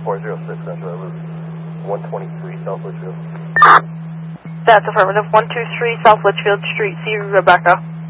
406 Central Route, 123 South Litchfield. That's affirmative. 123 South Litchfield Street. See you, Rebecca.